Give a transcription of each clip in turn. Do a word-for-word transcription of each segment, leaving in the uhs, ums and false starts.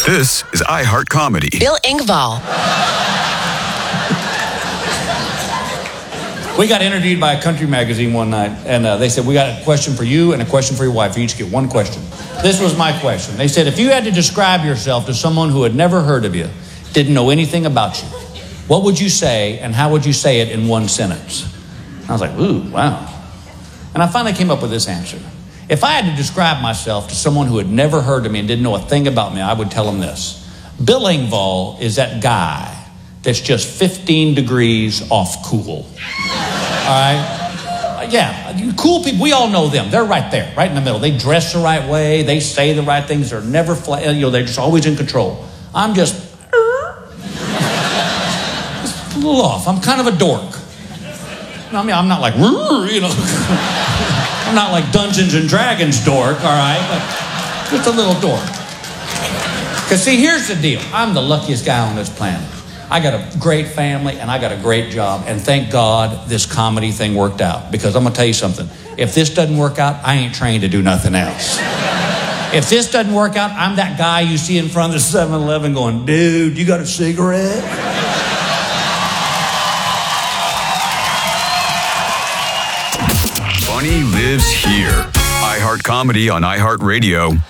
This is iHeart Comedy. Bill Engvall. We got interviewed by a country magazine one night, and uh, they said, we got a question for you and a question for your wife. You each get one question. This was my question. They said, if you had to describe yourself to someone who had never heard of you, didn't know anything about you, what would you say, and how would you say it in one sentence? I was like, ooh, wow. And I finally came up with this answer. If I had to describe myself to someone who had never heard of me and didn't know a thing about me, I would tell them this. Bill Engvall is that guy that's just fifteen degrees off cool. All right? Uh, yeah, cool people, we all know them. They're right there, right in the middle. They dress the right way. They say the right things. They're never, fla- you know, they're just always in control. I'm just, just a little off. I'm kind of a dork. I mean, I'm not like, you know, I'm not like Dungeons and Dragons dork, all right? But just a little dork. Because, see, here's the deal. I'm the luckiest guy on this planet. I got a great family, and I got a great job. And thank God this comedy thing worked out. Because I'm going to tell you something. If this doesn't work out, I ain't trained to do nothing else. If this doesn't work out, I'm that guy you see in front of the seven eleven going, dude, you got a cigarette? Funny lives here. iHeart Comedy on iHeartRadio.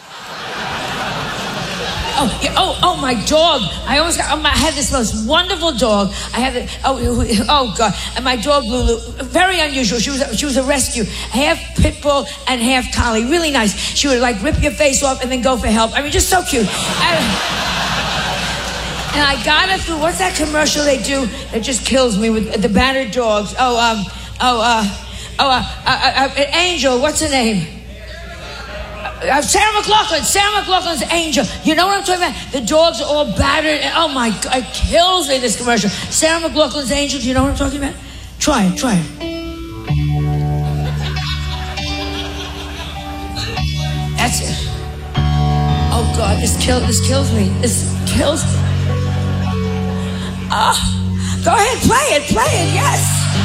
Oh, yeah, oh, oh, my dog. I almost got, oh, my, I had this most wonderful dog. I had it, oh, oh, God. And my dog, Lulu, very unusual. She was, she was a rescue. Half pit bull and half collie. Really nice. She would, like, rip your face off and then go for help. I mean, just so cute. I, and I got her through, what's that commercial they do that just kills me with the battered dogs? Oh, um, oh, uh, oh, uh, uh, uh, Angel, what's her name? Uh, Sarah McLachlan, Sarah McLachlan's Angel. You know what I'm talking about? The dogs are all battered. And, oh my God, it kills me, this commercial. Sarah McLachlan's Angel. Do you know what I'm talking about? Try it, try it. That's it. Oh God, this kills, this kills me. This kills me. Ah, oh, go ahead, play it, play it, yes.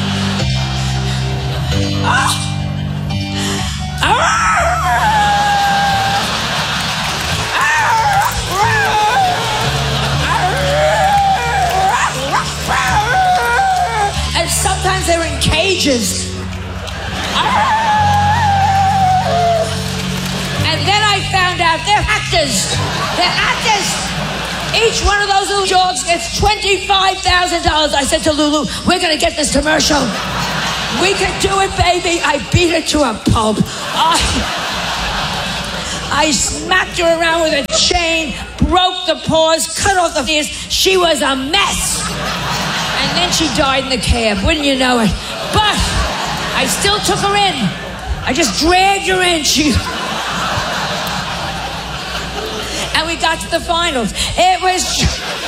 Ah. Oh. Ah. And sometimes they're in cages. And then I found out they're actors. They're actors. Each one of those little dogs gets twenty-five thousand dollars. I said to Lulu, we're going to get this commercial. We can do it, baby. I beat her to a pulp. I, I smacked her around with a chain, broke the paws, cut off the ears. She was a mess. And then she died in the cab, wouldn't you know it? But I still took her in. I just dragged her in. She... And we got to the finals. It was...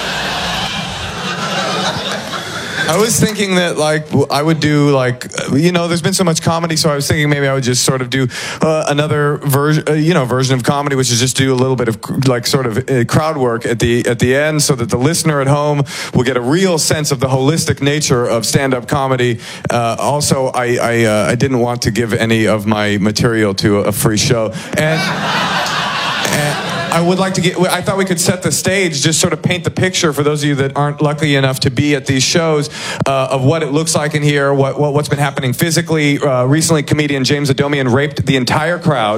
I was thinking that, like, I would do, like, you know, there's been so much comedy, so I was thinking maybe I would just sort of do uh, another version, uh, you know, version of comedy, which is just do a little bit of, like, sort of uh, crowd work at the at the end, so that the listener at home will get a real sense of the holistic nature of stand-up comedy. Uh, also, I I, uh, I didn't want to give any of my material to a free show, and. and I would like to get, I thought we could set the stage, just sort of paint the picture for those of you that aren't lucky enough to be at these shows, uh, of what it looks like in here, what, what, what's been happening physically. Uh, recently, comedian James Adomian raped the entire crowd.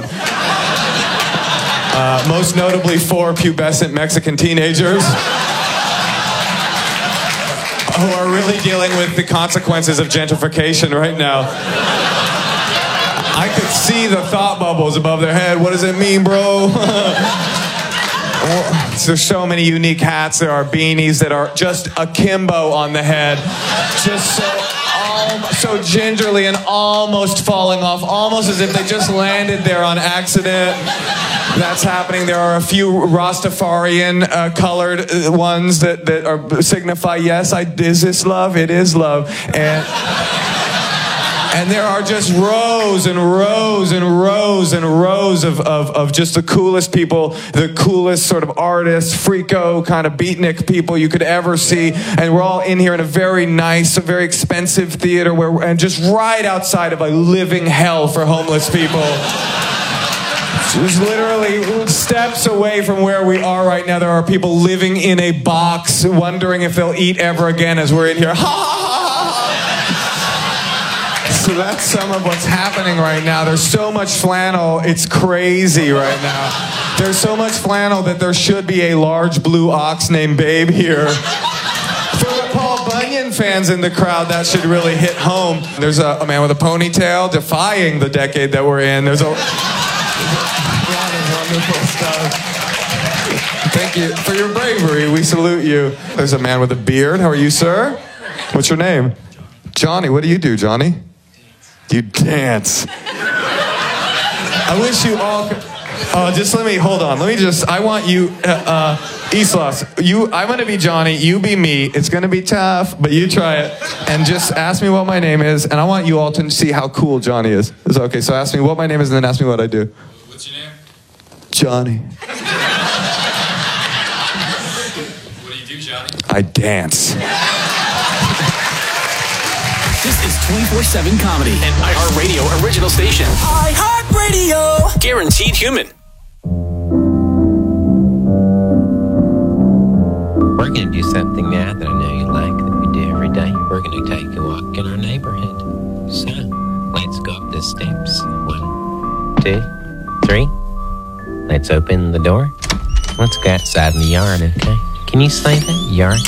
Uh, most notably four pubescent Mexican teenagers who are really dealing with the consequences of gentrification right now. I could see the thought bubbles above their head. What does it mean, bro? There's so many unique hats. There are beanies that are just akimbo on the head. Just so, um, so gingerly and almost falling off. Almost as if they just landed there on accident. That's happening. There are a few Rastafarian uh, colored uh, ones that, that are signify, yes, I, is this love? It is love. And... And there are just rows and rows and rows and rows of, of, of just the coolest people, the coolest sort of artists, freako, kind of beatnik people you could ever see. And we're all in here in a very nice, a very expensive theater, where, and just right outside of a living hell for homeless people. Just literally steps away from where we are right now, there are people living in a box, wondering if they'll eat ever again as we're in here. Ha ha ha! So that's some of what's happening right now. There's so much flannel, it's crazy right now. There's so much flannel that there should be a large blue ox named Babe here. For the Paul Bunyan fans in the crowd, that should really hit home. There's a, a man with a ponytail defying the decade that we're in. There's a... Wonderful stuff. Thank you for your bravery. We salute you. There's a man with a beard. How are you, sir? What's your name? Johnny. What do you do, Johnny? You dance. I wish you all could... Oh, just let me... Hold on. Let me just... I want you... Uh, uh, Islas, you, I'm going to be Johnny. You be me. It's going to be tough, but you try it. And just ask me what my name is, and I want you all to see how cool Johnny is. Is that okay? So ask me what my name is, and then ask me what I do. What's your name? Johnny. What do you do, Johnny? I dance. This is twenty-four seven Comedy, an iHeartRadio original station. iHeartRadio. Guaranteed human. We're going to do something now that I know you like, that we do every day. We're going to take a walk in our neighborhood. So, let's go up the steps. One, two, three. Let's open the door. Let's go outside in the yard, okay? Can you say that? Yard?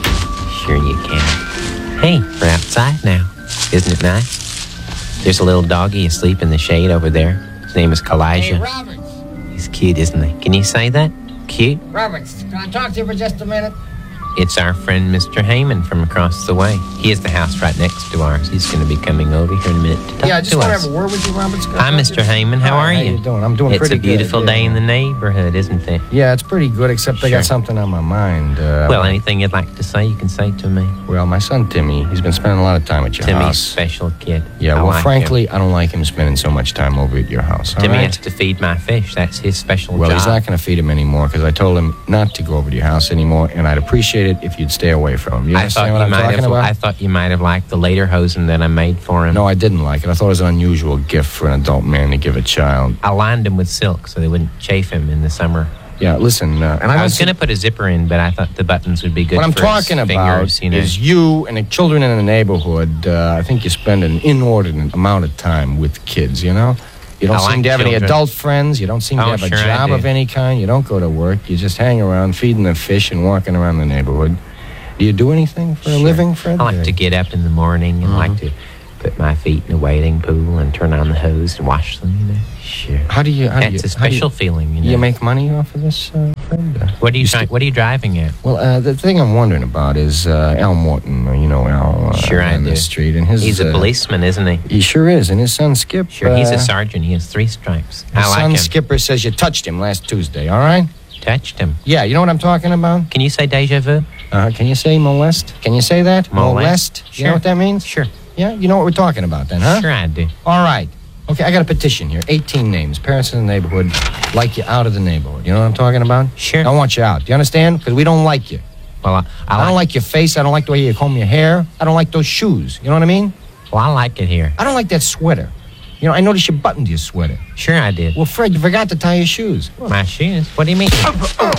Sure you can. Hey, we're outside now. Isn't it nice? There's a little doggy asleep in the shade over there. His name is Kalijah. Hey, Roberts. He's cute, isn't he? Can you say that? Cute? Roberts, can I talk to you for just a minute? It's our friend Mister Heyman from across the way. He has the house right next to ours. He's going to be coming over here in a minute to talk Yeah, I just to want to us. have a word with you, Roberts. Hi, Mister Heyman. How Hi, are how you? you doing? I'm doing it's pretty a beautiful good, day yeah. in the neighborhood, isn't it? Yeah, it's pretty good, except I Sure. got something on my mind. Uh, Well, anything you'd like to say, you can say to me. Well, my son Timmy, he's been spending a lot of time at your Timmy's house. special kid. Yeah, I well, like frankly, him. I don't like him spending so much time over at your house. all Timmy right? has to feed my fish. That's his special Well, job. he's not going to feed him anymore because I told him not to go over to your house anymore, and I'd appreciate it if you'd stay away from him. You I understand thought what you I'm might talking have. about? I thought you might have liked the later hosen that I made for him. No, I didn't like it. I thought it was an unusual gift for an adult man to give a child. I lined them with silk so they wouldn't chafe him in the summer. Yeah, listen, uh, and I, I don't was see- going to put a zipper in, but I thought the buttons would be good What I'm for talking his about fingers, you know. is you and the children in the neighborhood. Uh, I think you spend an inordinate amount of time with kids, you know? You don't I seem like to have any children. adult friends. You don't seem to Oh, have a sure I job do. of any kind. You don't go to work. You just hang around feeding the fish and walking around the neighborhood. Do you do anything for a Sure. living, Fred? I like to get up in the morning and like to put my feet in a wading pool and turn on the hose and wash them, you know. Sure. How do you... How do That's you, a how do you- special feeling, you know. You make money off of this, uh, Fred? Uh, What are you, you try- st- What are you driving at? Well, uh, the thing I'm wondering about is uh, Al Morton. uh, You know Al uh, Sure, I on do. the street, and his He's a uh, policeman, isn't he? He sure is, and his son Skip. Sure, he's uh, a sergeant. He has three stripes. His I like son him. Skipper says you touched him last Tuesday. All right? Touched him. Yeah, you know what I'm talking about? Can you say deja vu? Uh, can you say molest? Can you say that? Molest? You know Sure. what that means? Sure. Yeah, you know what we're talking about then, huh? Sure, I do. All right. Okay, I got a petition here. eighteen names. Parents in the neighborhood like you out of the neighborhood. You know what I'm talking about? Sure. I want you out. Do you understand? Because we don't like you. Well, I, I, I don't like, like your face. I don't like the way you comb your hair. I don't like those shoes. You know what I mean? Well, I like it here. I don't like that sweater. You know, I noticed you buttoned your sweater. Sure, I did. Well, Fred, you forgot to tie your shoes. My shoes? What do you mean? Oh, oh, oh,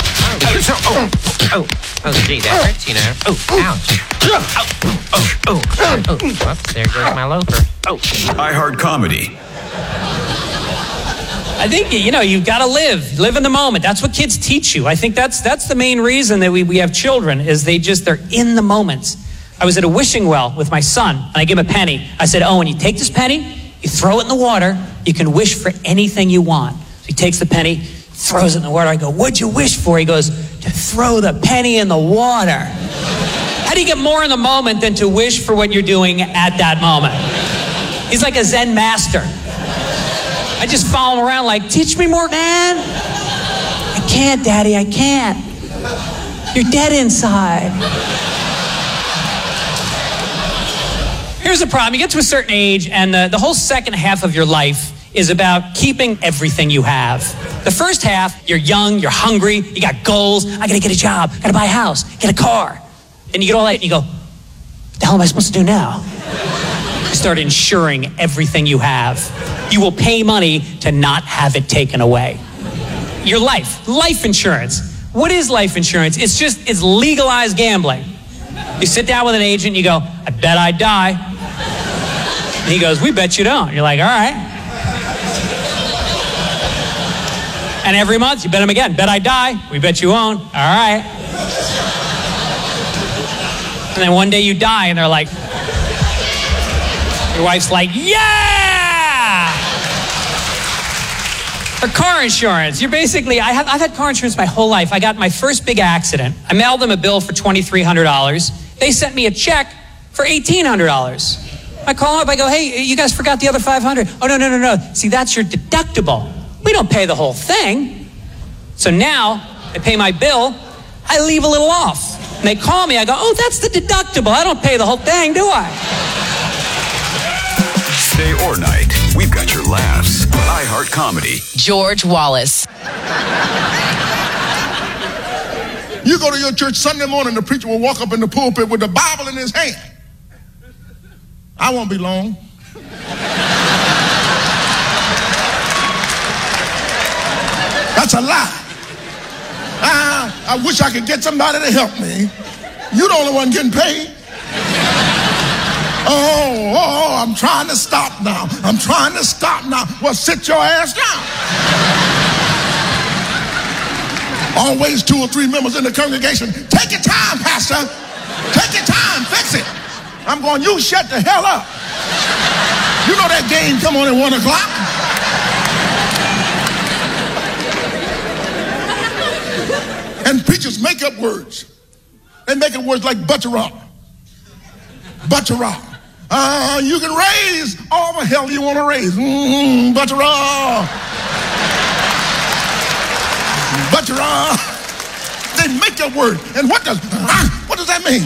oh, oh, oh, gee, that hurts, you know. Oh, ouch. Oh, oh, oh, oh, oh. Whoops, there goes my loafer. Oh. iHeart Comedy. I think, you know, you've got to live. Live in the moment. That's what kids teach you. I think that's that's the main reason that we, we have children, is they just, they're in the moment. I was at a wishing well with my son, and I gave him a penny. I said, Owen, you take this penny, you throw it in the water, you can wish for anything you want. So he takes the penny, throws it in the water. I go, what'd you wish for? He goes, to throw the penny in the water. How do you get more in the moment than to wish for what you're doing at that moment? He's like a Zen master. I just follow him around like, teach me more, man. I can't, Daddy, I can't. You're dead inside. Here's the problem. You get to a certain age, and the, the whole second half of your life is about keeping everything you have. The first half, you're young, you're hungry, you got goals. I gotta get a job, gotta buy a house, get a car. And you get all that, and you go, what the hell am I supposed to do now? Start insuring everything you have. You will pay money to not have it taken away. Your life, life insurance. What is life insurance? It's just, it's legalized gambling. You sit down with an agent and you go, I bet I die. And he goes, we bet you don't. You're like, all right. And every month you bet him again, bet I die. We bet you won't. All right. And then one day you die and they're like, your wife's like, yeah! Or car insurance. You're basically, I have, I've had car insurance my whole life. I got my first big accident. I mailed them a bill for twenty-three hundred dollars. They sent me a check for eighteen hundred dollars. I call them up, I go, hey, you guys forgot the other five hundred dollars. Oh, no, no, no, no. See, that's your deductible. We don't pay the whole thing. So now, I pay my bill, I leave a little off. And they call me, I go, oh, that's the deductible. I don't pay the whole thing, do I? Day or night, we've got your laughs. iHeart Comedy. George Wallace. You go to your church Sunday morning, the preacher will walk up in the pulpit with the Bible in his hand. I won't be long. That's a lie. Ah, I wish I could get somebody to help me. You're the only one getting paid. Oh, oh, I'm trying to stop now. I'm trying to stop now. Well, sit your ass down. Always two or three members in the congregation. Take your time, Pastor. Take your time. Fix it. I'm going, you shut the hell up. You know that game come on at one o'clock. And preachers make up words. They make up words like butcher-up. Butcher-up. Uh, you can raise all the hell you want to raise. Mm-hmm, butcher-up. Butcher-up. They make up words. And what does, what does that mean?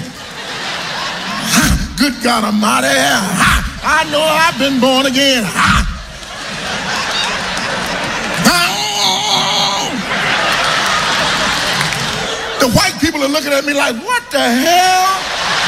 Good God Almighty. I know I've been born again. The white people are looking at me like, what the hell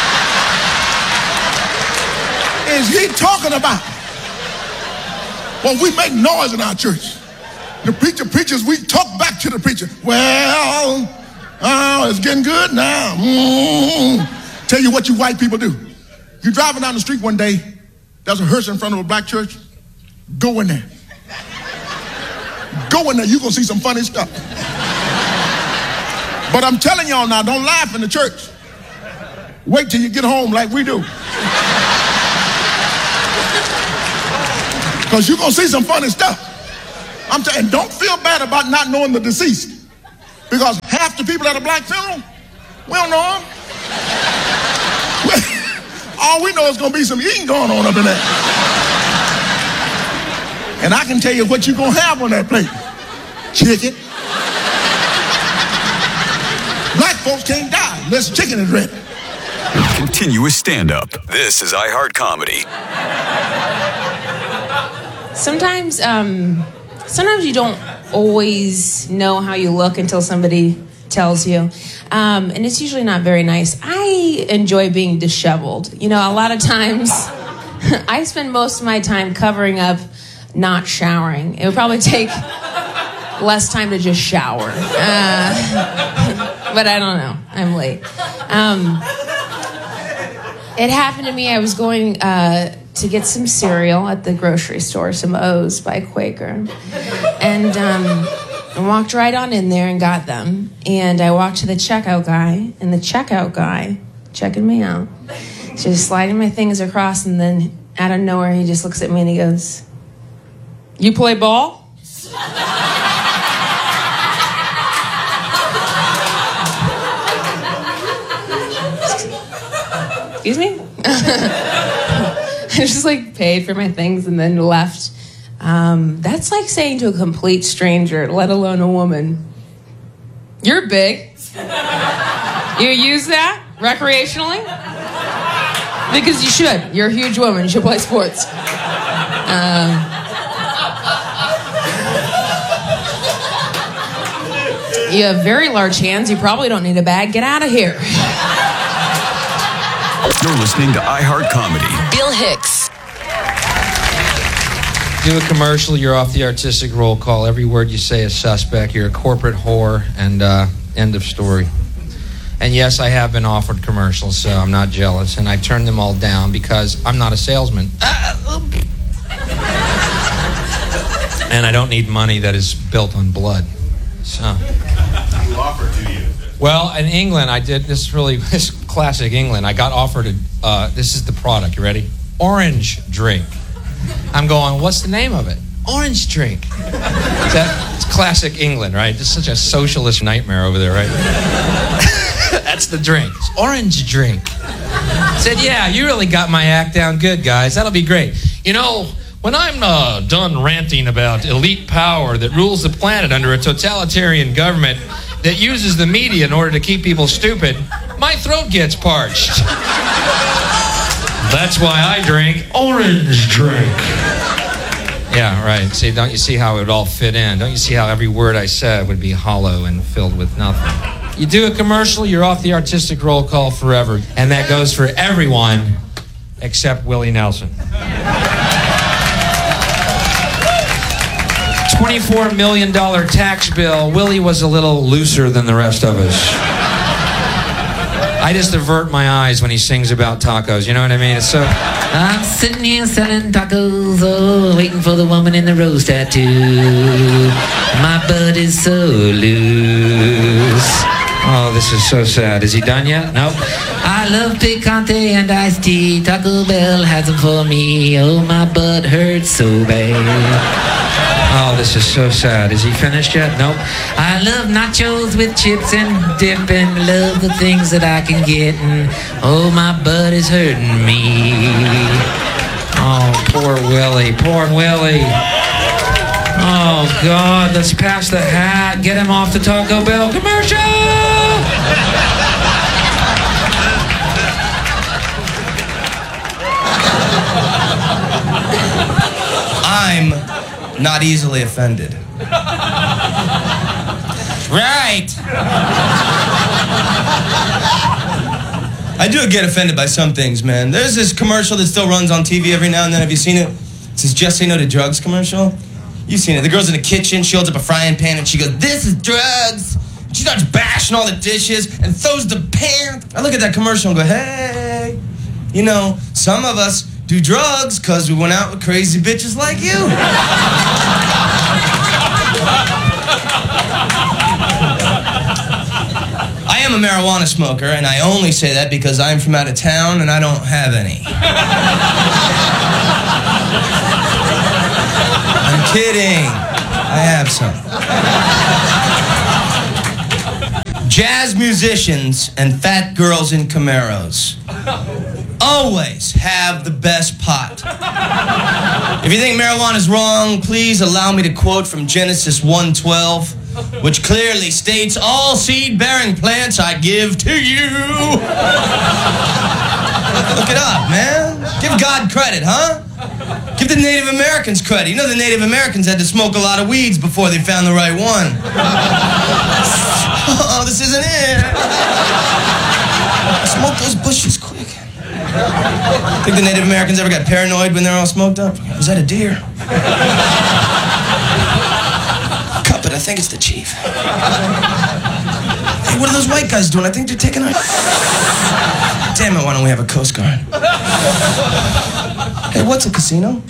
is he talking about? Well, we make noise in our church. The preacher preaches, we talk back to the preacher. Well, oh, it's getting good now. Mm-hmm. Tell you what you white people do. You're driving down the street one day, there's a hearse in front of a black church. Go in there. Go in there, you're going to see some funny stuff. But I'm telling y'all now, don't laugh in the church. Wait till you get home like we do. Because you're going to see some funny stuff. I'm telling you, don't feel bad about not knowing the deceased. Because half the people at a black funeral, we don't know them. All we know is going to be some eating going on up in there. And I can tell you what you're going to have on that plate. Chicken. Black folks can't die unless chicken is ready. Continuous stand-up. This is iHeart Comedy. Sometimes, um, sometimes you don't always know how you look until somebody tells you. Um, and it's usually not very nice. I enjoy being disheveled. You know, a lot of times I spend most of my time covering up, not showering. It would probably take less time to just shower. Uh, but I don't know. I'm late. Um, it happened to me. I was going uh, to get some cereal at the grocery store, some O's by Quaker. And um, I walked right on in there and got them. And I walked to the checkout guy, and the checkout guy, checking me out, just sliding my things across, and then out of nowhere, he just looks at me and he goes, "You play ball?" Excuse me? I just like paid for my things and then left. Um, that's like saying to a complete stranger, let alone a woman, "You're big. You use that recreationally?" Because you should. You're a huge woman. You should play sports. Um, you have very large hands. You probably don't need a bag. Get out of here. You're listening to iHeart Comedy. Bill Hicks. do a commercial, you're off the artistic roll call. Every word you say is suspect. You're a corporate whore, and uh, end of story. And yes, I have been offered commercials, so I'm not jealous. And I turned them all down because I'm not a salesman. And I don't need money that is built on blood. So. Who offered to you? Well, in England, I did this really, this classic England. I got offered, a, uh, this is the product, you ready? Orange drink. I'm going, what's the name of it? Orange drink. That, it's classic England, right? It's such a socialist nightmare over there, right? That's the drink. It's orange drink. I said, yeah, you really got my act down good, guys. That'll be great. You know, when I'm uh, done ranting about elite power that rules the planet under a totalitarian government that uses the media in order to keep people stupid, my throat gets parched. That's why I drink orange drink. Yeah, right. See, don't you see how it would all fit in? Don't you see how every word I said would be hollow and filled with nothing? You do a commercial, you're off the artistic roll call forever. And that goes for everyone except Willie Nelson. twenty-four million dollars tax bill. Willie was a little looser than the rest of us. I just avert my eyes when he sings about tacos. You know what I mean? It's so... I'm sitting here selling tacos, oh, waiting for the woman in the rose tattoo. My butt is so loose. Oh, this is so sad. Is he done yet? Nope. I love picante and iced tea. Taco Bell has them for me. Oh, my butt hurts so bad. Oh, this is so sad. Is he finished yet? Nope. I love nachos with chips and dip and love the things that I can get. And oh, my butt is hurting me. Oh, poor Willie. Poor Willie. Oh, God. Let's pass the hat. Get him off the Taco Bell commercial. I'm not easily offended. Right. I do get offended by some things, man. There's this commercial that still runs on T V every now and then. Have you seen it? It's this Just Say No to Drugs commercial. You've seen it. The girl's in the kitchen. She holds up a frying pan and she goes, "This is drugs." She starts bashing all the dishes and throws the pan. I look at that commercial and go, hey, you know, some of us do drugs because we went out with crazy bitches like you. I am a marijuana smoker, and I only say that because I'm from out of town and I don't have any. I'm kidding. I have some. Jazz musicians and fat girls in Camaros always have the best pot. If you think marijuana is wrong, please allow me to quote from Genesis one twelve, which clearly states, "All seed-bearing plants I give to you." Look it up, man. Give God credit, huh? Give the Native Americans credit. You know the Native Americans had to smoke a lot of weeds before they found the right one. Oh, this isn't it. Smoke those bushes quick. Think the Native Americans ever got paranoid when they're all smoked up? Was that a deer? Cup it, I think it's the chief. Hey, what are those white guys doing? I think they're taking our... Damn it, why don't we have a Coast Guard? Hey, what's a casino?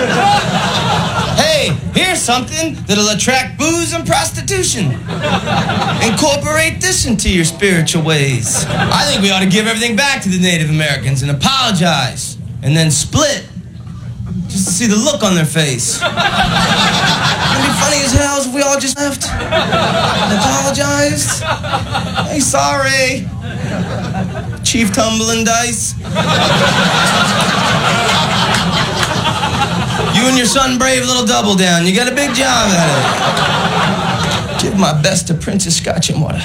Hey, here's something that'll attract booze and prostitution. Incorporate this into your spiritual ways. I think we ought to give everything back to the Native Americans and apologize. And then split. Just to see the look on their face. It'd be funny as hell if we all just left and apologized. Hey, sorry. Chief Tumbling Dice. You and your son Brave little double down. You got a big job at it. Give my best to Princess Scotch and Water.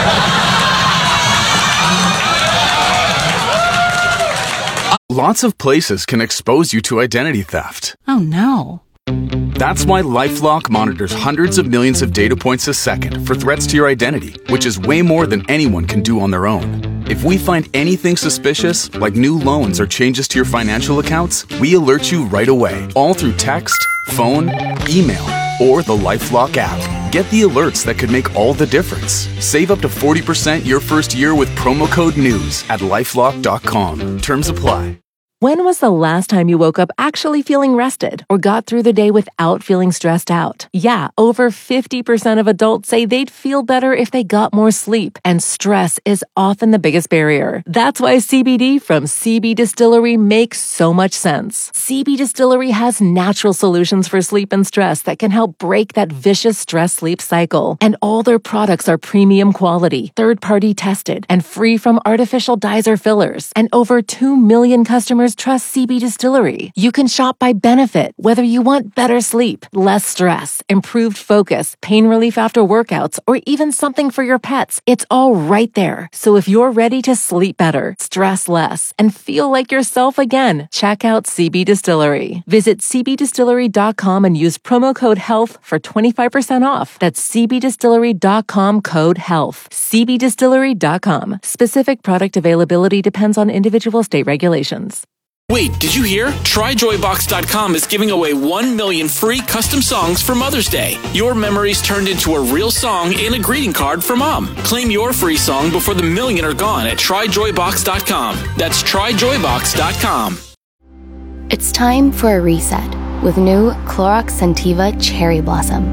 Lots of places can expose you to identity theft. Oh no. That's why LifeLock monitors hundreds of millions of data points a second for threats to your identity, which is way more than anyone can do on their own. If we find anything suspicious, like new loans or changes to your financial accounts, we alert you right away, all through text, phone, email, or the LifeLock app. Get the alerts that could make all the difference. Save up to forty percent your first year with promo code NEWS at lifelock dot com. Terms apply. When was the last time you woke up actually feeling rested or got through the day without feeling stressed out? Yeah, over fifty percent of adults say they'd feel better if they got more sleep, and stress is often the biggest barrier. That's why C B D from C B Distillery makes so much sense. C B Distillery has natural solutions for sleep and stress that can help break that vicious stress-sleep cycle. And all their products are premium quality, third-party tested, and free from artificial dyes or fillers. And over two million customers trust C B Distillery. You can shop by benefit, whether you want better sleep, less stress, improved focus, pain relief after workouts, or even something for your pets. It's all right there. So if you're ready to sleep better, stress less, and feel like yourself again, check out C B Distillery. Visit c b distillery dot com and use promo code HEALTH for twenty-five percent off. That's c b distillery dot com code HEALTH. c b distillery dot com. Specific product availability depends on individual state regulations. Wait, did you hear? try joy box dot com is giving away one million free custom songs for Mother's Day. Your memories turned into a real song and a greeting card for Mom. Claim your free song before the million are gone at try joy box dot com. That's try joy box dot com. It's time for a reset with new Clorox Scentiva Cherry Blossom.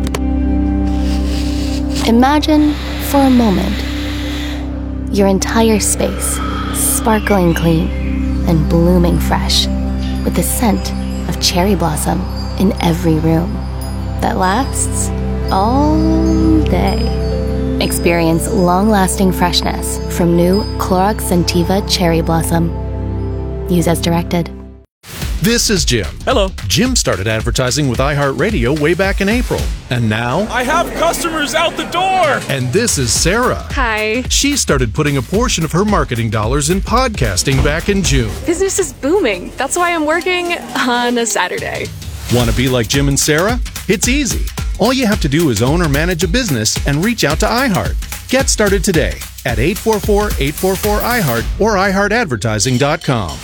Imagine, for a moment, your entire space sparkling clean and blooming fresh, with the scent of cherry blossom in every room that lasts all day. Experience long-lasting freshness from new Clorox Scentiva Cherry Blossom. Use as directed. This is Jim. Hello. Jim started advertising with iHeartRadio way back in April. And now... I have customers out the door! And this is Sarah. Hi. She started putting a portion of her marketing dollars in podcasting back in June. Business is booming. That's why I'm working on a Saturday. Want to be like Jim and Sarah? It's easy. All you have to do is own or manage a business and reach out to iHeart. Get started today at eight four four, eight four four, I heart or i heart advertising dot com.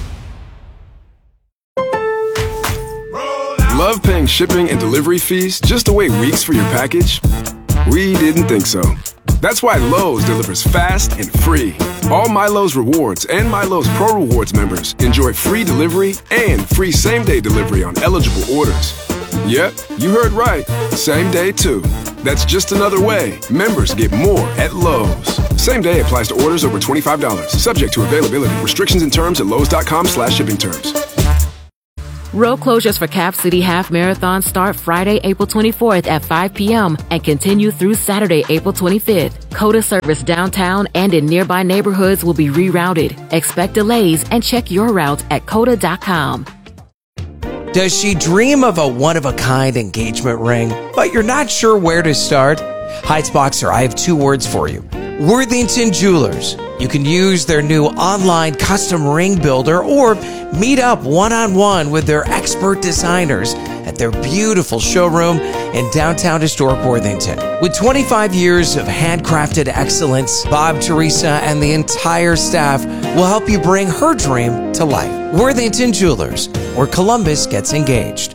Love paying shipping and delivery fees just to wait weeks for your package? We didn't think so. That's why Lowe's delivers fast and free. All MyLowe's Rewards and MyLowe's Pro Rewards members enjoy free delivery and free same-day delivery on eligible orders. Yep, you heard right. Same day, too. That's just another way members get more at Lowe's. Same day applies to orders over twenty-five dollars. Subject to availability. Restrictions and terms at lowes dot com slash shipping terms. Road closures for Cap City Half Marathon start Friday, April twenty-fourth at five p.m. and continue through Saturday, April twenty-fifth. COTA service downtown and in nearby neighborhoods will be rerouted. Expect delays and check your route at cota dot com. Does she dream of a one-of-a-kind engagement ring, but you're not sure where to start? Heights Boxer, I have two words for you. Worthington Jewelers. You can use their new online custom ring builder or meet up one-on-one with their expert designers at their beautiful showroom in downtown historic Worthington. With twenty-five years of handcrafted excellence, Bob, Teresa, and the entire staff will help you bring her dream to life. Worthington Jewelers, where Columbus gets engaged.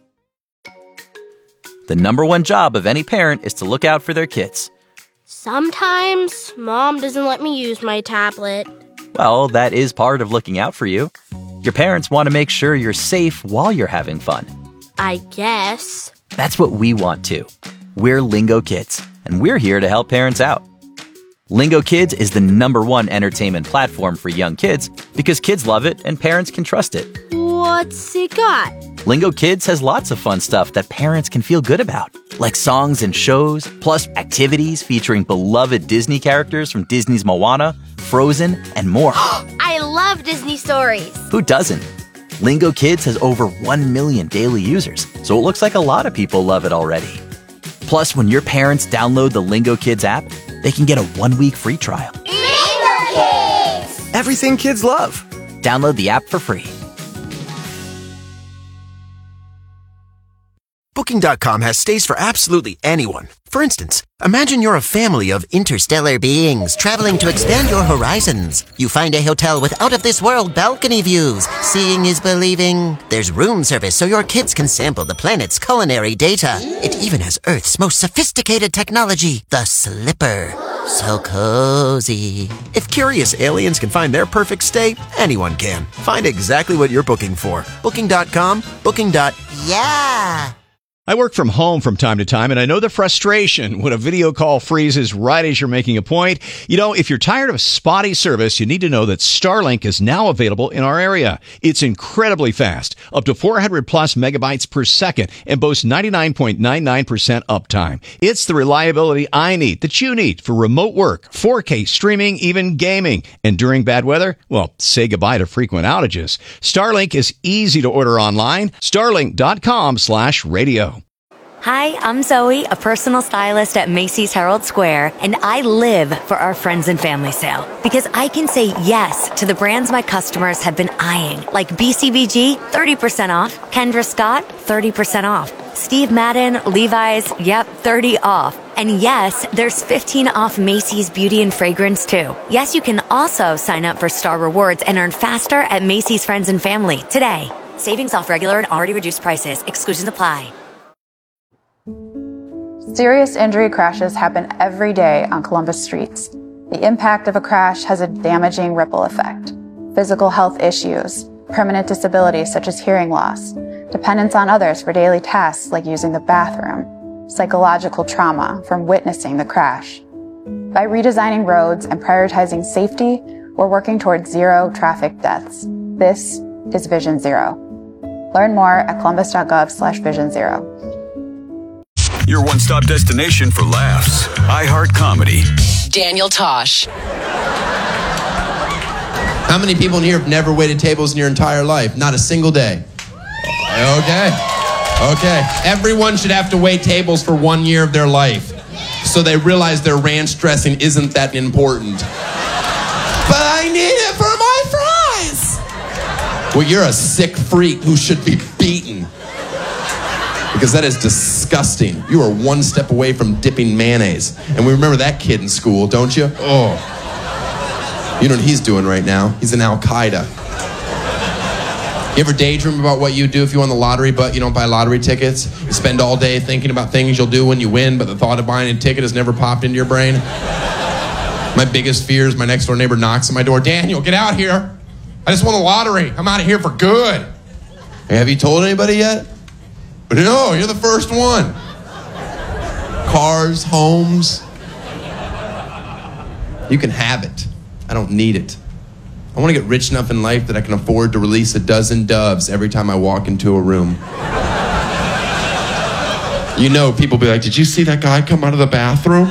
The number one job of any parent is to look out for their kids. Sometimes Mom doesn't let me use my tablet. Well, that is part of looking out for you. Your parents want to make sure you're safe while you're having fun. I guess. That's what we want too. We're Lingo Kids, and we're here to help parents out. Lingo Kids is the number one entertainment platform for young kids because kids love it and parents can trust it. What's it got? Lingo Kids has lots of fun stuff that parents can feel good about, like songs and shows, plus activities featuring beloved Disney characters from Disney's Moana, Frozen, and more. I love Disney stories. Who doesn't? Lingo Kids has over one million daily users, so it looks like a lot of people love it already. Plus, when your parents download the Lingo Kids app, they can get a one-week free trial. Lingo Kids! Everything kids love. Download the app for free. Booking dot com has stays for absolutely anyone. For instance, imagine you're a family of interstellar beings traveling to expand your horizons. You find a hotel with out-of-this-world balcony views. Seeing is believing. There's room service so your kids can sample the planet's culinary data. It even has Earth's most sophisticated technology, the Slipper. So cozy. If curious aliens can find their perfect stay, anyone can. Find exactly what you're booking for. Booking dot com, booking. Yeah. I work from home from time to time, and I know the frustration when a video call freezes right as you're making a point. You know, if you're tired of spotty service, you need to know that Starlink is now available in our area. It's incredibly fast, up to four hundred plus megabytes per second, and boasts ninety-nine point nine nine percent uptime. It's the reliability I need, that you need, for remote work, four K streaming, even gaming. And during bad weather, well, say goodbye to frequent outages. Starlink is easy to order online. Starlink dot com slash radio. Hi, I'm Zoe, a personal stylist at Macy's Herald Square, and I live for our friends and family sale because I can say yes to the brands my customers have been eyeing, like B C B G, thirty percent off, Kendra Scott, thirty percent off, Steve Madden, Levi's, yep, thirty off. And yes, there's fifteen off Macy's Beauty and Fragrance too. Yes, you can also sign up for Star Rewards and earn faster at Macy's Friends and Family today. Savings off regular and already reduced prices. Exclusions apply. Serious injury crashes happen every day on Columbus streets. The impact of a crash has a damaging ripple effect. Physical health issues, permanent disabilities such as hearing loss, dependence on others for daily tasks like using the bathroom, psychological trauma from witnessing the crash. By redesigning roads and prioritizing safety, we're working towards zero traffic deaths. This is Vision Zero. Learn more at columbus.gov slash vision zero. Your one-stop destination for laughs. iHeart Comedy. Daniel Tosh. How many people in here have never waited tables in your entire life? Not a single day. Okay. Okay. Everyone should have to wait tables for one year of their life so they realize their ranch dressing isn't that important. But I need it for my fries. Well, you're a sick freak who should be beaten. Because that is disgusting. You are one step away from dipping mayonnaise. And we remember that kid in school, don't you? Oh. You know what he's doing right now? He's in Al-Qaeda. You ever daydream about what you'd do if you won the lottery, but you don't buy lottery tickets? You spend all day thinking about things you'll do when you win, but the thought of buying a ticket has never popped into your brain? My biggest fear is my next door neighbor knocks on my door. Daniel, get out here. I just won the lottery. I'm out of here for good. Hey, have you told anybody yet? But no, you're the first one. Cars, homes. You can have it. I don't need it. I want to get rich enough in life that I can afford to release a dozen doves every time I walk into a room. You know, people be like, did you see that guy come out of the bathroom?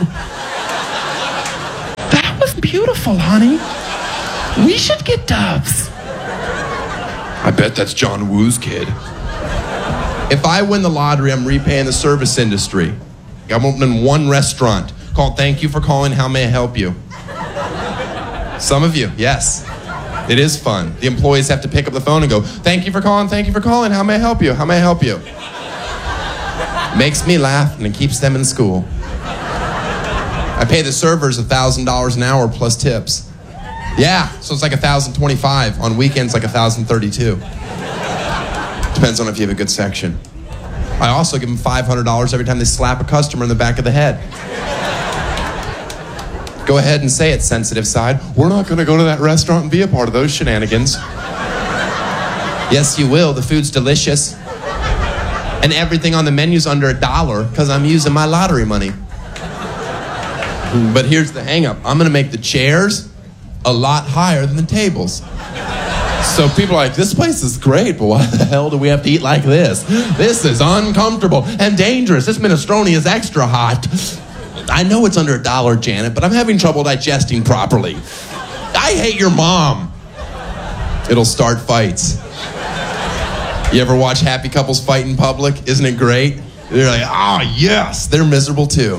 That was beautiful, honey. We should get doves. I bet that's John Woo's kid. If I win the lottery, I'm repaying the service industry. I'm opening one restaurant called Thank You for Calling, How May I Help You? Some of you, yes. It is fun. The employees have to pick up the phone and go, thank you for calling, thank you for calling, how may I help you? How may I help you? Makes me laugh and it keeps them in school. I pay the servers one thousand dollars an hour plus tips. Yeah, so it's like one thousand twenty-five. On weekends, like one thousand thirty-two. Depends on if you have a good section. I also give them five hundred dollars every time they slap a customer in the back of the head. Go ahead and say it, sensitive side. We're not going to go to that restaurant and be a part of those shenanigans. Yes, you will. The food's delicious. And everything on the menu's under a dollar because I'm using my lottery money. But here's the hang-up. I'm going to make the chairs a lot higher than the tables. So people are like, this place is great, but why the hell do we have to eat like this? This is uncomfortable and dangerous. This minestrone is extra hot. I know it's under a dollar, Janet, but I'm having trouble digesting properly. I hate your mom. It'll start fights. You ever watch happy couples fight in public? Isn't it great? They're like, oh, yes. They're miserable, too.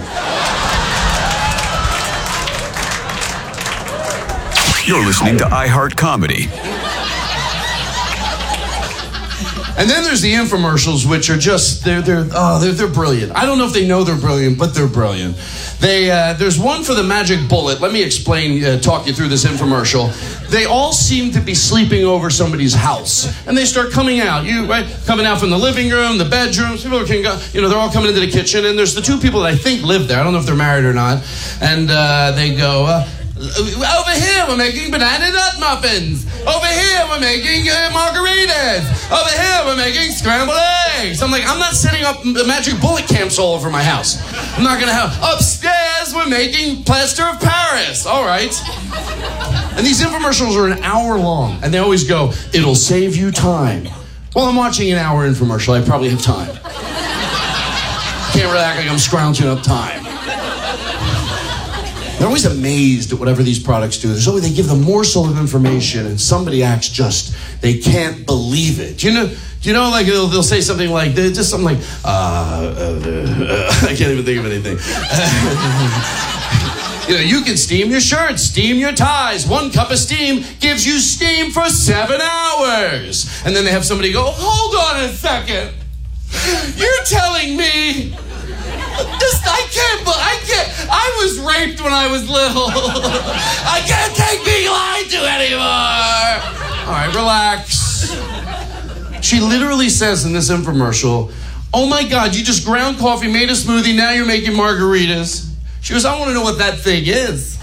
You're listening to iHeart Comedy. And then there's the infomercials, which are just, they're, they're, oh, they're, they're brilliant. I don't know if they know they're brilliant, but they're brilliant. They, uh, there's one for the magic bullet. Let me explain, uh, talk you through this infomercial. They all seem to be sleeping over somebody's house. And they start coming out, you right, coming out from the living room, the bedrooms, people can go, you know, they're all coming into the kitchen, and there's the two people that I think live there. I don't know if they're married or not. And uh, they go, uh, over here we're making banana nut muffins. Over here we're making uh, margaritas. Over here we're making scrambled eggs. I'm like, I'm not setting up magic bullet camps all over my house. I'm not gonna have, upstairs we're making plaster of Paris. All right. And these infomercials are an hour long, and they always go, it'll save you time. Well, I'm watching an hour infomercial. I probably have time. Can't really act like I'm scrounging up time. They're always amazed at whatever these products do. There's always, they give the morsel of information, and somebody acts just, they can't believe it. You know, you know, like they'll, they'll say something like, just something like, uh, uh, uh, I can't even think of anything. You know, you can steam your shirts, steam your ties. One cup of steam gives you steam for seven hours. And then they have somebody go, hold on a second. You're telling me, just, I can't, I can't, I was raped when I was little. I can't take being lied to anymore. All right, relax. She literally says in this infomercial, oh my God, you just ground coffee, made a smoothie, now you're making margaritas. She goes, I want to know what that thing is.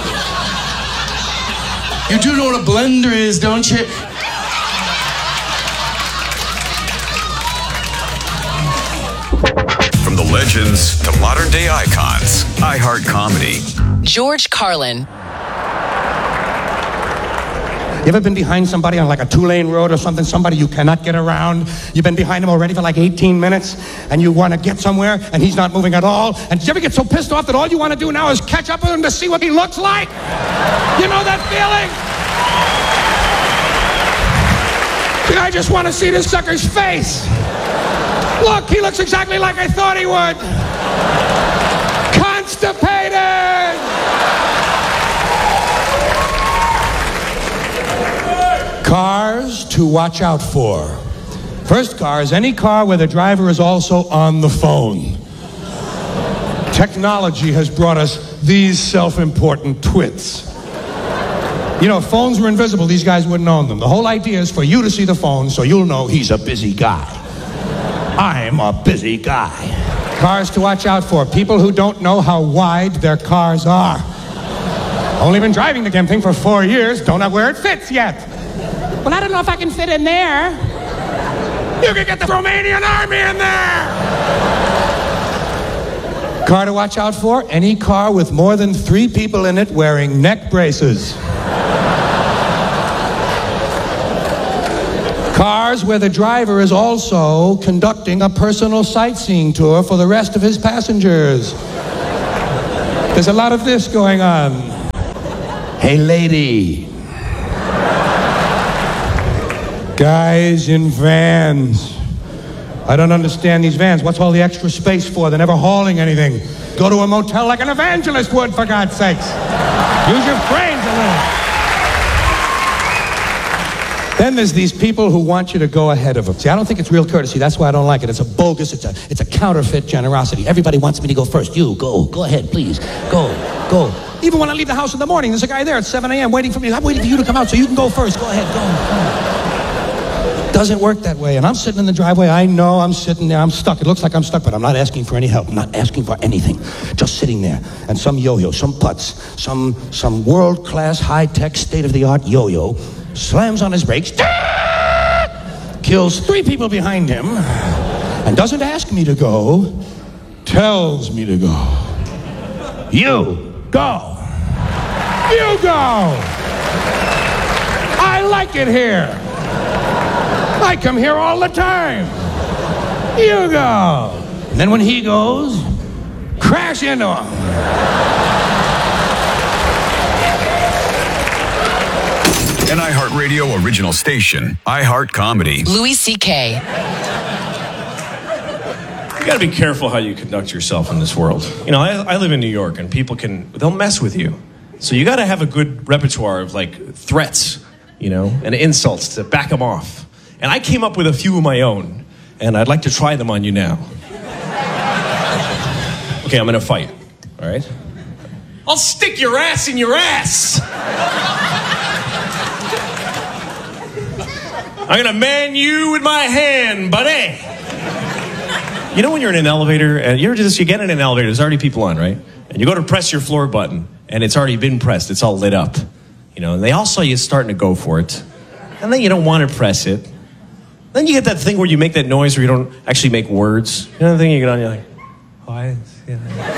You do know what a blender is, don't you? From the legends to modern day icons, iHeart Comedy. George Carlin. You ever been behind somebody on like a two-lane road or something, somebody you cannot get around? You've been behind him already for like eighteen minutes, and you want to get somewhere, and he's not moving at all? And did you ever get so pissed off that all you want to do now is catch up with him to see what he looks like? You know that feeling? I just want to see this sucker's face. Look, he looks exactly like I thought he would. Constipated! Cars to watch out for. First car is any car where the driver is also on the phone. Technology has brought us these self-important twits. You know, if phones were invisible, these guys wouldn't own them. The whole idea is for you to see the phone so you'll know he's a busy guy. I'm a busy guy. Cars to watch out for. People who don't know how wide their cars are. Only been driving the damn thing for four years, don't know where it fits yet. Well, I don't know if I can fit in there. You can get the Romanian army in there! Car to watch out for? Any car with more than three people in it wearing neck braces. Cars where the driver is also conducting a personal sightseeing tour for the rest of his passengers. There's a lot of this going on. Hey, lady. Guys in vans. I don't understand these vans. What's all the extra space for? They're never hauling anything. Go to a motel like an evangelist would, for God's sakes. Use your brains a little. Then there's these people who want you to go ahead of them. See, I don't think it's real courtesy. That's why I don't like it. It's a bogus, it's a, it's a counterfeit generosity. Everybody wants me to go first. You, go. Go ahead, please. Go. Go. Even when I leave the house in the morning, there's a guy there at seven a.m. waiting for me. I'm waiting for you to come out so you can go first. Go ahead, go. go. Doesn't work that way. And I'm sitting in the driveway. I know I'm sitting there. I'm stuck. It looks like I'm stuck, but I'm not asking for any help. I'm not asking for anything. Just sitting there. And some yo-yo, some putz, some some world-class, high-tech, state-of-the-art yo-yo slams on his brakes, kills three people behind him, and doesn't ask me to go, tells me to go. You go. You go. I like it here. I come here all the time. You go. And then when he goes, crash into him. An iHeartRadio original station, iHeart Comedy. Louis C K. You got to be careful how you conduct yourself in this world. You know, I, I live in New York, and people can, they'll mess with you. So you got to have a good repertoire of, like, threats, you know, and insults to back them off. And I came up with a few of my own, and I'd like to try them on you now. Okay, I'm gonna fight, all right? I'll stick your ass in your ass! I'm gonna man you with my hand, buddy! You know when you're in an elevator, and you're just, you get in an elevator, there's already people on, right? And you go to press your floor button, and it's already been pressed, it's all lit up. You know, and they all saw you starting to go for it. And then you don't want to press it. Then you get that thing where you make that noise where you don't actually make words. You know the thing you get on, you're like, oh, I... Yeah.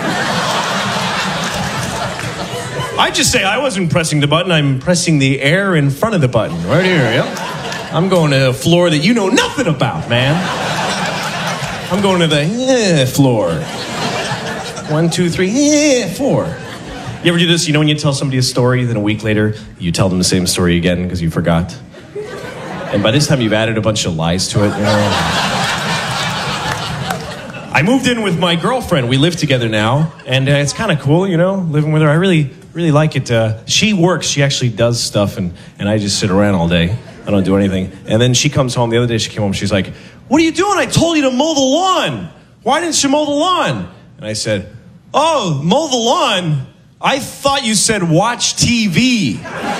I just say I wasn't pressing the button, I'm pressing the air in front of the button. Right here, yep. I'm going to a floor that you know nothing about, man. I'm going to the eh, floor. One, two, three, eh, four. You ever do this? You know when you tell somebody a story, then a week later, you tell them the same story again because you forgot? And by this time, you've added a bunch of lies to it. You know? I moved in with my girlfriend. We live together now, and uh, it's kind of cool, you know, living with her. I really, really like it. Uh, she works. She actually does stuff, and, and I just sit around all day. I don't do anything. And then she comes home. The other day, she came home. She's like, what are you doing? I told you to mow the lawn. Why didn't you mow the lawn? And I said, oh, mow the lawn? I thought you said watch T V.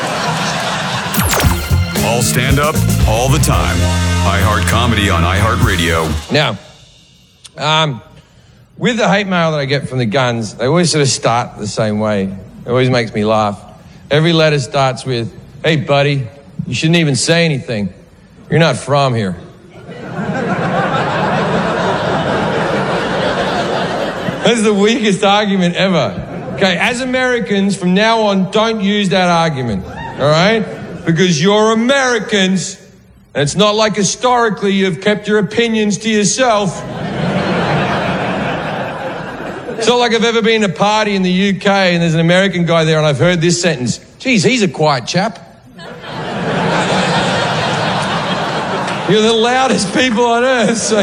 All stand up, all the time. iHeart Comedy on iHeartRadio. Now, um, with the hate mail that I get from the guns, they always sort of start the same way. It always makes me laugh. Every letter starts with, hey, buddy, you shouldn't even say anything. You're not from here. That's the weakest argument ever. Okay, as Americans, from now on, don't use that argument, all right? Because you're Americans, and it's not like historically you've kept your opinions to yourself. It's not like I've ever been to a party in the U K and there's an American guy there and I've heard this sentence, geez, he's a quiet chap. You're the loudest people on earth, so...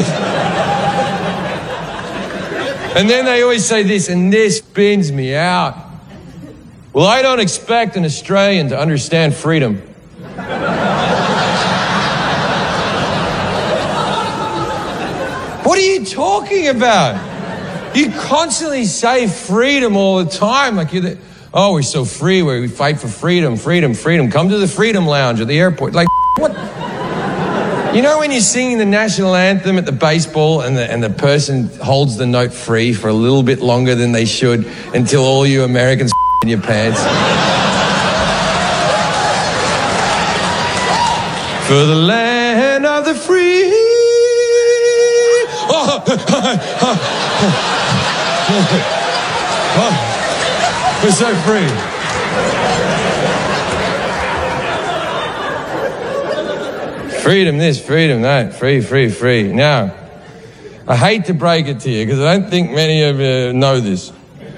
And then they always say this, and this spins me out. Well, I don't expect an Australian to understand freedom. What are you talking about? You constantly say freedom all the time. Like you're the, oh, we're so free, we fight for freedom, freedom, freedom. Come to the Freedom Lounge at the airport. Like, what? You know when you're singing the national anthem at the baseball and the, and the person holds the note free for a little bit longer than they should until all you Americans in your pants? For the land of the free. Oh, oh, we're so free. Freedom this, freedom that, free, free, free. Now, I hate to break it to you because I don't think many of you know this.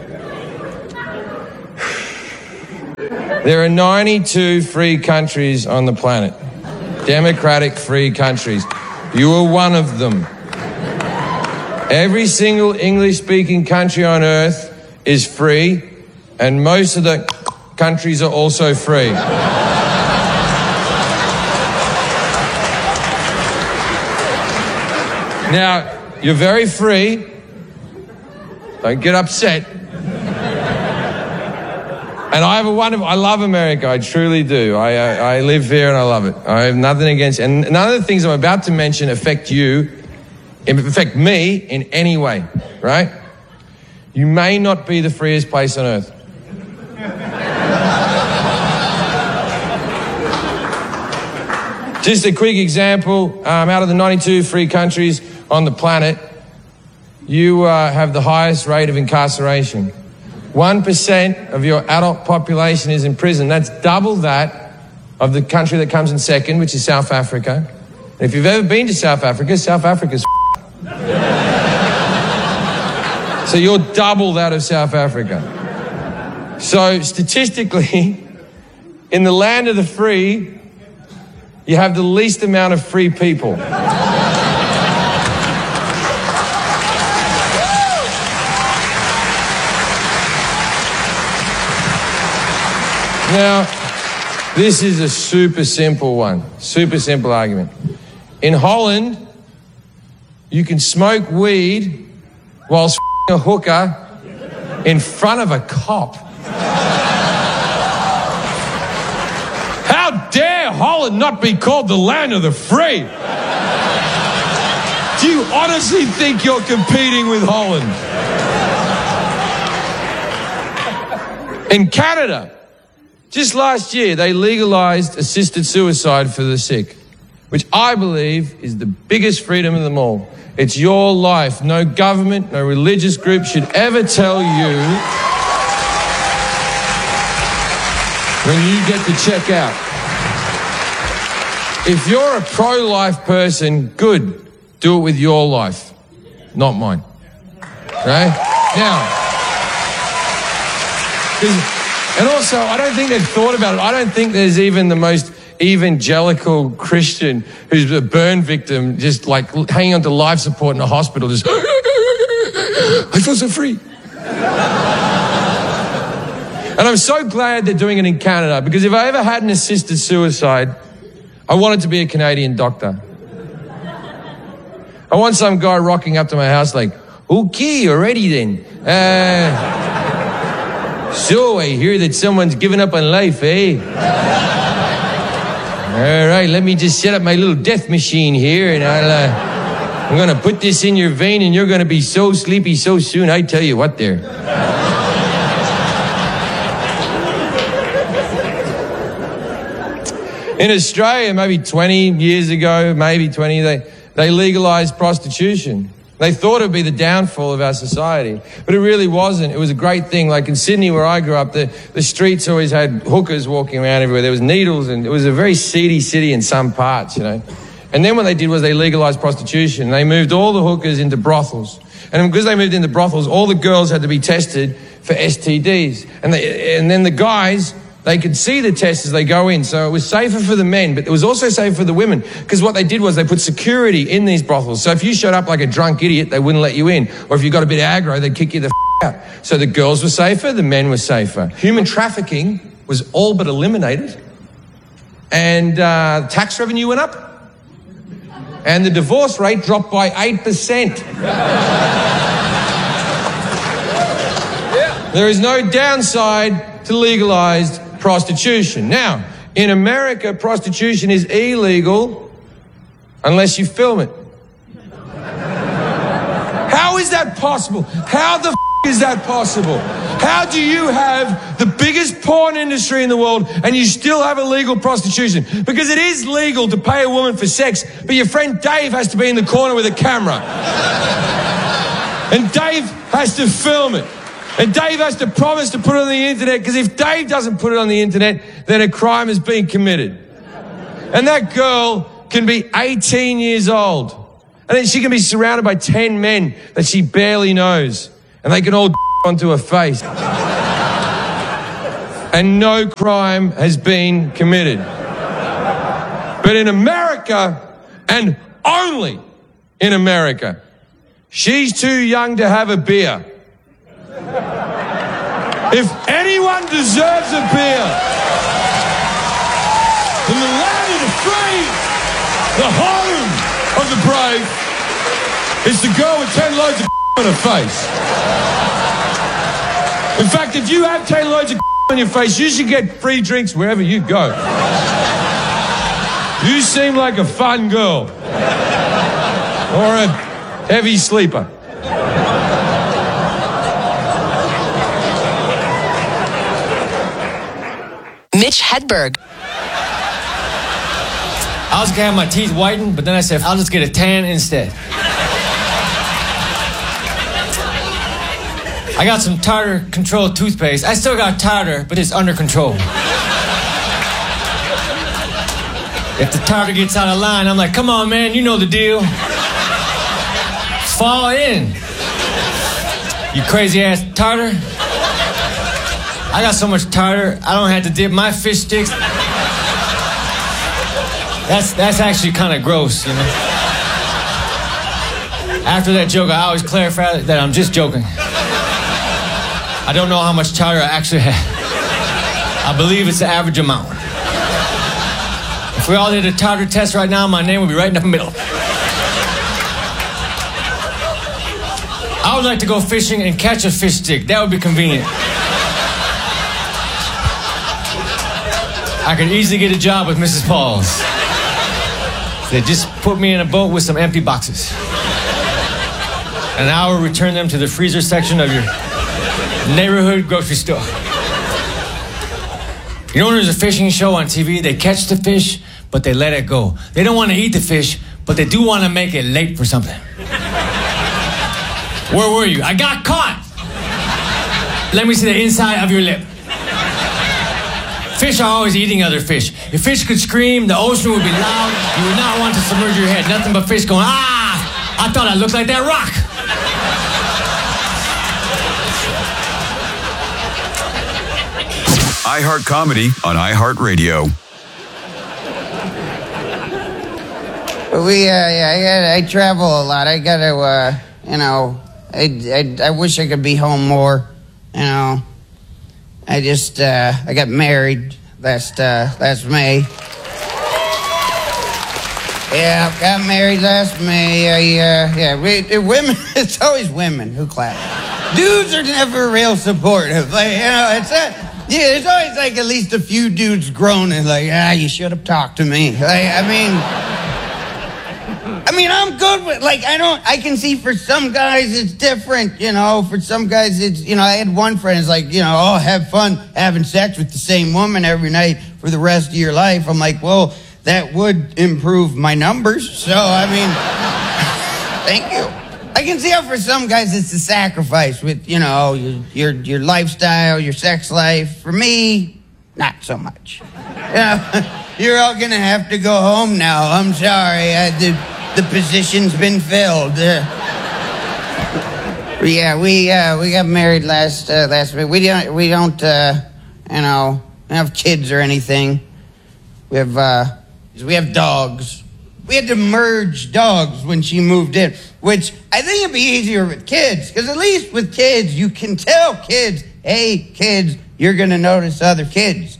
There are ninety-two free countries on the planet. Democratic free countries. You are one of them. Every single English-speaking country on earth is free, and most of the countries are also free. Now, you're very free. Don't get upset. And I have a wonderful, I love America. I truly do. I, I, I live here and I love it. I have nothing against it. And none of the things I'm about to mention affect you, affect me in any way, right? You may not be the freest place on earth. Just a quick example, um, out of the ninety-two free countries on the planet, you uh, have the highest rate of incarceration. one percent of your adult population is in prison. That's double that of the country that comes in second, which is South Africa. And if you've ever been to South Africa, South Africa's so you're double that of South Africa. So statistically, in the land of the free, you have the least amount of free people. Now, this is a super simple one, super simple argument. In Holland, you can smoke weed whilst f***ing a hooker in front of a cop. How dare Holland not be called the land of the free? Do you honestly think you're competing with Holland? In Canada, just last year, they legalized assisted suicide for the sick, which I believe is the biggest freedom of them all. It's your life. No government, no religious group should ever tell you when you get to check out. If you're a pro-life person, good. Do it with your life, not mine. Right? Now, and also, I don't think they've thought about it. I don't think there's even the most evangelical Christian who's a burn victim, just like hanging on to life support in a hospital, just, I feel so free. And I'm so glad they're doing it in Canada, because if I ever had an assisted suicide, I wanted to be a Canadian doctor. I want some guy rocking up to my house like, okay, already then. Uh, so I hear that someone's given up on life, eh? All right, let me just set up my little death machine here, and I'll, uh, I'm gonna put this in your vein, and you're gonna be so sleepy so soon, I tell you what there. In Australia, maybe twenty years ago, maybe twenty, they, they legalized prostitution. They thought it would be the downfall of our society, but it really wasn't. It was a great thing. Like in Sydney, where I grew up, the, the streets always had hookers walking around everywhere. There was needles, and it was a very seedy city in some parts, you know. And then what they did was they legalized prostitution. They moved all the hookers into brothels. And because they moved into brothels, all the girls had to be tested for S T Ds. And, they, and then the guys, they could see the tests as they go in. So it was safer for the men, but it was also safer for the women, because what they did was they put security in these brothels. So if you showed up like a drunk idiot, they wouldn't let you in. Or if you got a bit aggro, they'd kick you the f*** out. So the girls were safer, the men were safer. Human trafficking was all but eliminated. And uh, tax revenue went up. And the divorce rate dropped by eight percent. There is no downside to legalized prostitution. Now, in America, prostitution is illegal unless you film it. How is that possible? How the f*** is that possible? How do you have the biggest porn industry in the world and you still have illegal prostitution? Because it is legal to pay a woman for sex, but your friend Dave has to be in the corner with a camera. And Dave has to film it. And Dave has to promise to put it on the internet, because if Dave doesn't put it on the internet, then a crime has been committed. And that girl can be eighteen years old. And then she can be surrounded by ten men that she barely knows. And they can all onto her face. And no crime has been committed. But in America, and only in America, she's too young to have a beer. If anyone deserves a beer, in the land of the free, the home of the brave, it's the girl with ten loads of on her face. In fact, if you have ten loads of on your face, you should get free drinks wherever you go. You seem like a fun girl. Or a heavy sleeper. Mitch Hedberg. I was gonna have my teeth whitened, but then I said, I'll just get a tan instead. I got some tartar control toothpaste. I still got tartar, but it's under control. If the tartar gets out of line, I'm like, come on, man, you know the deal. Fall in. You crazy ass tartar. I got so much tartar, I don't have to dip my fish sticks. That's that's actually kind of gross, you know. After that joke, I always clarify that I'm just joking. I don't know how much tartar I actually have. I believe it's the average amount. If we all did a tartar test right now, my name would be right in the middle. I would like to go fishing and catch a fish stick. That would be convenient. I could easily get a job with Missus Paul's. They just put me in a boat with some empty boxes. And I will return them to the freezer section of your neighborhood grocery store. You know, when there's a fishing show on T V, they catch the fish, but they let it go. They don't want to eat the fish, but they do want to make it late for something. Where were you? I got caught. Let me see the inside of your lip. Fish are always eating other fish. If fish could scream, the ocean would be loud. You would not want to submerge your head. Nothing but fish going, ah! I thought I looked like that rock. iHeart Comedy on iHeartRadio. We, uh, yeah, I, I travel a lot. I gotta, uh, you know, I, I, I wish I could be home more, you know. I just, uh, I got married last, uh, last May. Yeah, got married last May. I, uh, yeah, we, women, it's always women who clap. Dudes are never real supportive. Like, you know, it's a, yeah, there's always like at least a few dudes groaning, like, ah, you should have talked to me. Like, I mean, I mean, I'm good with, like, I don't, I can see for some guys it's different, you know, for some guys it's, you know, I had one friend who's like, you know, oh, have fun having sex with the same woman every night for the rest of your life. I'm like, well, that would improve my numbers. So, I mean, thank you. I can see how for some guys it's a sacrifice with, you know, your, your, your lifestyle, your sex life. For me, not so much. You know, you're all gonna have to go home now. I'm sorry. I, the, the position's been filled. Uh, yeah, we uh, we got married last uh, last week. We don't we don't uh, you know have kids or anything. We have uh, we have dogs. We had to merge dogs when she moved in, which I think it'd be easier with kids, because at least with kids, you can tell kids, hey, kids, you're going to notice other kids.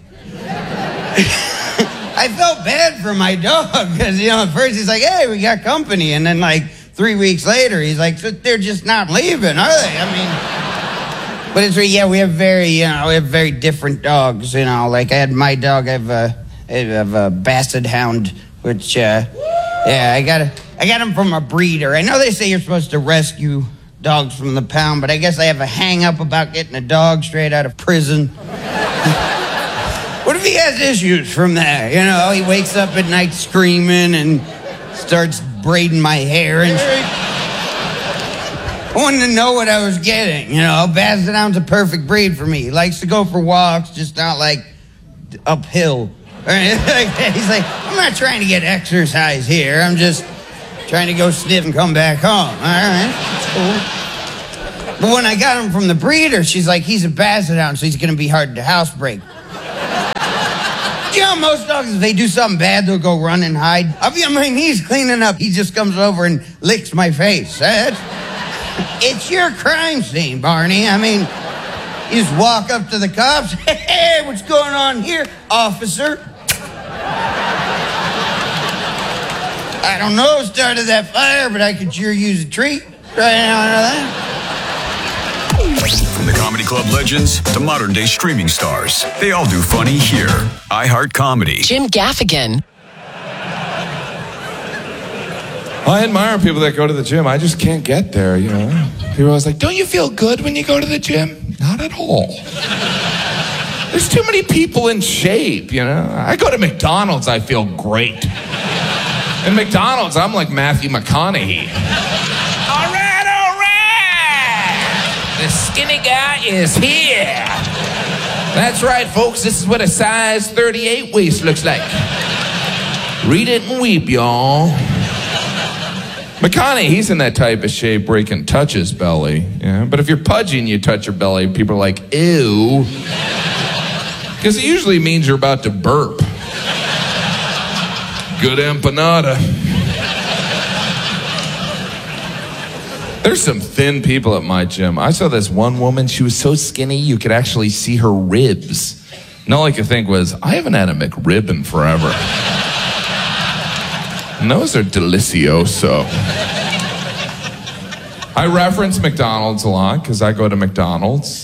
I felt bad for my dog, because, you know, at first he's like, hey, we got company, and then, like, three weeks later, he's like, they're just not leaving, are they? I mean, but it's, yeah, we have very, you know, we have very different dogs, you know, like I had my dog, I have a, I have a Basset Hound, which, uh, yeah, I got I got him from a breeder. I know they say you're supposed to rescue dogs from the pound, but I guess I have a hang-up about getting a dog straight out of prison. What if he has issues from that? You know, he wakes up at night screaming and starts braiding my hair and shit. I wanted to know what I was getting, you know. Basset Hound's a perfect breed for me. He likes to go for walks, just not, like, uphill. He's like, I'm not trying to get exercise here. I'm just trying to go sniff and come back home. All right, that's cool. But when I got him from the breeder, she's like, he's a Basset Hound, so he's going to be hard to housebreak. You know, most dogs, if they do something bad, they'll go run and hide. I'll be on my knees cleaning up. He just comes over and licks my face. That's, it's your crime scene, Barney. I mean, you just walk up to the cops. Hey, what's going on here, officer? I don't know who started that fire, but I could sure use a treat right now under that. From the comedy club legends to modern day streaming stars, they all do funny here. iHeart Comedy. Jim Gaffigan. I admire people that go to the gym. I just can't get there, you know. People are always like, don't you feel good when you go to the gym? Not at all. There's too many people in shape, you know. I go to McDonald's, I feel great. In McDonald's, I'm like Matthew McConaughey. All right, all right. The skinny guy is here. That's right, folks. This is what a size thirty-eight waist looks like. Read it and weep, y'all. McConaughey, he's in that type of shape where he can touch his belly. Yeah? But if you're pudgy and you touch your belly, people are like, ew. Because it usually means you're about to burp. Good empanada. There's some thin people at my gym. I saw this one woman, she was so skinny you could actually see her ribs. And all I could think was, I haven't had a McRib in forever. And those are delicioso. I reference McDonald's a lot because I go to McDonald's.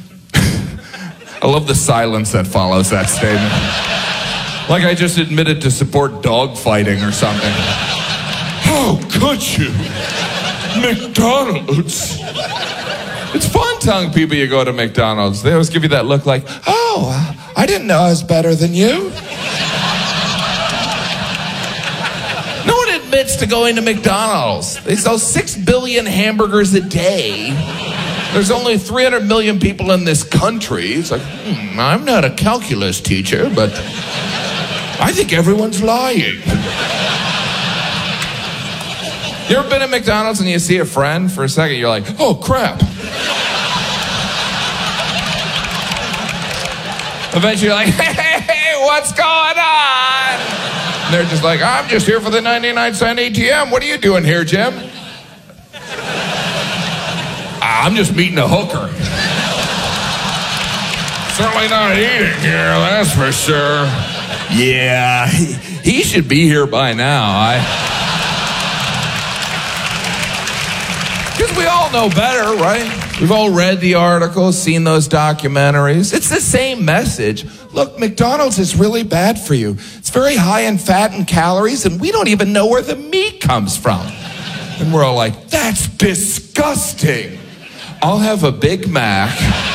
I love the silence that follows that statement. Like I just admitted to support dog fighting or something. How could you? McDonald's. It's fun telling people you go to McDonald's. They always give you that look like, oh, I didn't know I was better than you. No one admits to going to McDonald's. They sell six billion hamburgers a day. There's only three hundred million people in this country. It's like, hmm, I'm not a calculus teacher, but I think everyone's lying. You ever been at McDonald's and you see a friend for a second, you're like, oh, crap. Eventually you're like, hey, hey, what's going on? And they're just like, I'm just here for the ninety-nine cent A T M. What are you doing here, Jim? I'm just meeting a hooker. Certainly not eating here, that's for sure. Yeah, he, he should be here by now. I... Because we all know better, right? We've all read the articles, seen those documentaries. It's the same message. Look, McDonald's is really bad for you. It's very high in fat and calories, and we don't even know where the meat comes from. And we're all like, that's disgusting. I'll have a Big Mac,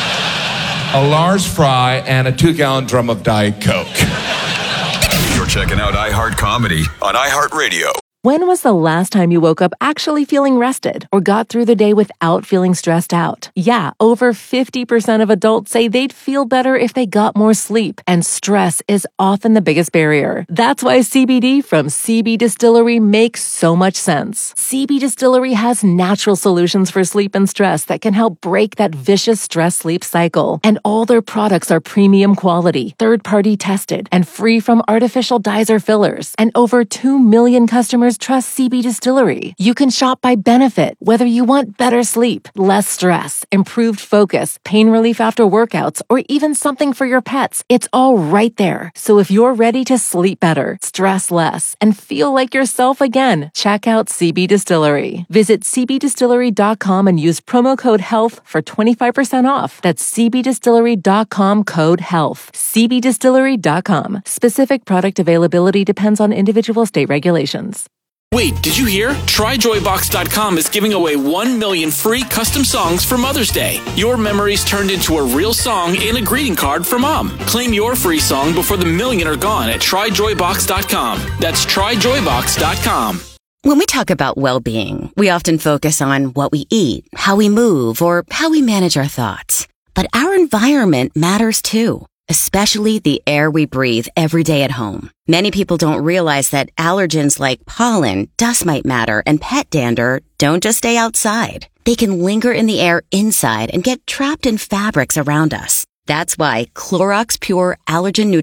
a large fry, and a two-gallon drum of Diet Coke. You're checking out iHeart Comedy on iHeartRadio. When was the last time you woke up actually feeling rested or got through the day without feeling stressed out? Yeah, over fifty percent of adults say they'd feel better if they got more sleep, and stress is often the biggest barrier. That's why C B D from C B Distillery makes so much sense. C B Distillery has natural solutions for sleep and stress that can help break that vicious stress-sleep cycle. And all their products are premium quality, third-party tested, and free from artificial dyes or fillers. And over two million customers trust C B Distillery. You can shop by benefit, whether you want better sleep, less stress, improved focus, pain relief after workouts, or even something for your pets. It's all right there. So if you're ready to sleep better, stress less, and feel like yourself again, check out C B Distillery. Visit c b distillery dot com and use promo code HEALTH for twenty-five percent off. That's c b distillery dot com code HEALTH. c b distillery dot com. Specific product availability depends on individual state regulations. Wait, did you hear? Try joy box dot com is giving away one million free custom songs for Mother's Day. Your memories turned into a real song and a greeting card for Mom. Claim your free song before the million are gone at try joy box dot com. That's try joy box dot com. When we talk about well-being, we often focus on what we eat, how we move, or how we manage our thoughts. But our environment matters too. Especially the air we breathe every day at home. Many people don't realize that allergens like pollen, dust mite matter, and pet dander don't just stay outside. They can linger in the air inside and get trapped in fabrics around us. That's why Clorox Pure Allergen